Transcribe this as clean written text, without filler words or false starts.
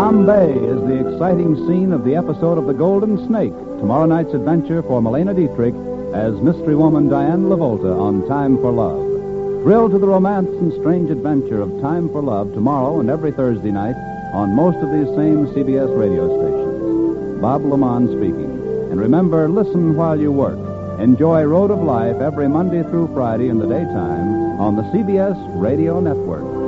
Bombay is the exciting scene of the episode of The Golden Snake, tomorrow night's adventure for Malena Dietrich as mystery woman Diane LaVolta on Time for Love. Thrill to the romance and strange adventure of Time for Love tomorrow and every Thursday night on most of these same CBS radio stations. Bob Lamont speaking. And remember, listen while you work. Enjoy Road of Life every Monday through Friday in the daytime on the CBS Radio Network.